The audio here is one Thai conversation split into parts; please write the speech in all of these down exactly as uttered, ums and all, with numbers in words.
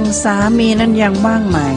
สามีนั้นยังว่างไหม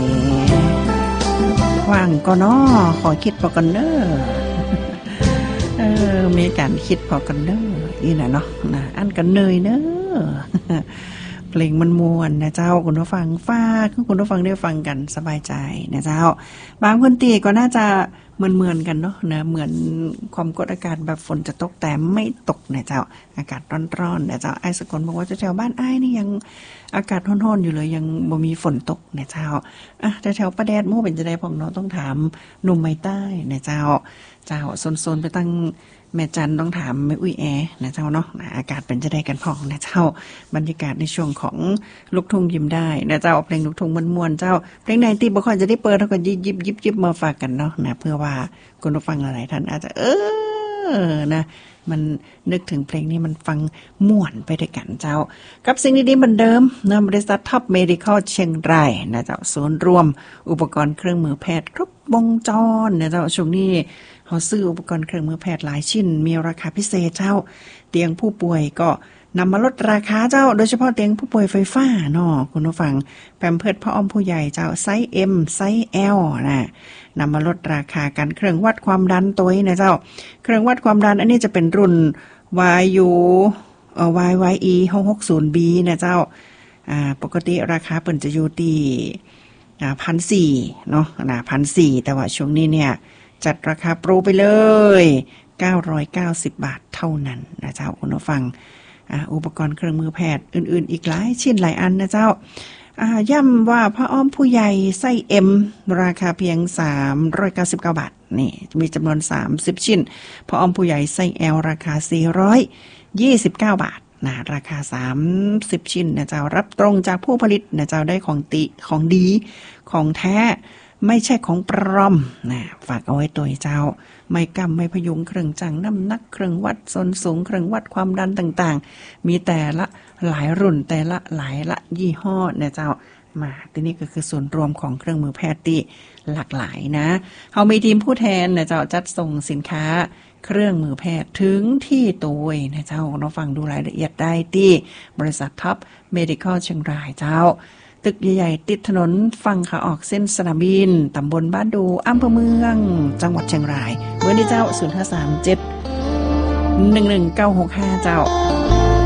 ว่างก็น้อขอคิดพอกันเนอเออมีการคิดพอกันเนออีน่ะเนาะนะอันกันเนยเนอเพลงมันมวนนะเจ้าคุณผู้ฟังฟ้าคือคุณผู้ฟังได้ฟังกันสบายใจนะเจ้าบางพื้นที่ก็น่าจะเหมือนๆกันเนาะนะเหมือนความกดอากาศแบบฝนจะตกแต่ไม่ตกนะเจ้าอากาศร้อนๆนะเจ้าไอ้สกลบอกว่าแถวบ้านไอ้นี่ยังอากาศร้อนๆอยู่เลยยังบ่มีฝนตกนะเจ้าอ่ะแถวๆประแดดมู่เป็นจะได้พองเนาะต้องถามหนุ่มไม้ใต้นะเจ้าเจ้าโซนๆไปตั้งแม่จันต้องถามแม่อุ้ยแอนะเจ้าเนาะอากาศเป็นจะได้กันพองนะเจ้าบรรยากาศในช่วงของลูกทุ่งยิ้มได้นะเจ้าเพลงลูกทุ่งม่วนๆเจ้าเพลงไหนที่บ่ค่อยจะได้เปิดเท่ากันยิบยิบยิบมาฝากกันเนาะนะเพื่อว่าคุณผู้ฟังหลายท่านอาจจะเออนะมันนึกถึงเพลงนี้มันฟังม่วนไปด้วยกันเจ้ากับสิ่งดีๆเหมือนเดิมนะบริษัทท็อปเมดิคอลเชียงรายนะเจ้าศูนย์รวมอุปกรณ์เครื่องมือแพทย์ครบวงจรนะเจ้าช่วงนี้เขาซื้ออุปกรณ์เครื่องมือแพทย์หลายชิ้นมีราคาพิเศษเจ้าเตียงผู้ป่วยก็นำมาลดราคาเจ้าโดยเฉพาะเตียงผู้ป่วยไฟฟ้าเนาะคุณผู้ฟังแพมเพิร์สพ่ออ้อมผู้ใหญ่เจ้าไซส์ M ไซส์ L นะนำมาลดราคากันเครื่องวัดความดันตัวนะเจ้าเครื่องวัดความดันอันนี้จะเป็นรุ่น วาย ยู เอ่อ วาย วาย อี หกหกศูนย์ บี นะเจ้าอ่าปกติราคาเปิ่นจะอยู่ที่อ่า หนึ่งพันสี่ร้อย เนาะนะ หนึ่งพันสี่ร้อย แต่ว่าช่วงนี้เนี่ยจัดราคาโปรไปเลยเก้าร้อยเก้าสิบบาทเท่านั้นนะเจ้าคุณผู้ฟังอุปกรณ์เครื่องมือแพทย์อื่นๆอีกหลายชิ้นหลายอันนะเจ้าย่ำว่าผ้าอ้อมผู้ใหญ่ไส้ M ราคาเพียงสามร้อยเก้าสิบเก้าบาทนี่มีจำนวนสามสิบชิ้นผ้าอ้อมผู้ใหญ่ไส้ L ราคาสี่ร้อยยี่สิบเก้าบาทนะราคาสามสิบชิ้นนะเจ้ารับตรงจากผู้ผลิตนะเจ้าได้ของติของดีของแท้ไม่ใช่ของปลอมนะฝากเอาไว้ตัวเจ้าไม่กำไม่พยุงเครื่องจังน้ำหนักเครื่องวัดส้นสูงเครื่องวัดความดันต่างๆมีแต่ละหลายรุ่นแต่ละหลายละยี่ห้อนะเจ้ามาที่นี่ก็คือส่วนรวมของเครื่องมือแพทย์ที่หลากหลายนะเฮามีทีมผู้แทนนะเจ้าจัดส่งสินค้าเครื่องมือแพทย์ถึงที่ตัวนะเจ้าเราฟังดูรายละเอียดได้ที่บริษัทท็อปเมดิคอลเชียงรายเจ้าตึกใหญ่ๆติดถนนฝั่งขาออกเส้นสนามบินตำบลบ้านดูอำเภอเมืองจังหวัดเชียงรายเบอร์นี้เจ้าศูนย์ ห้า สาม เจ็ด หนึ่ง หนึ่ง เก้า หก ห้าเจ้า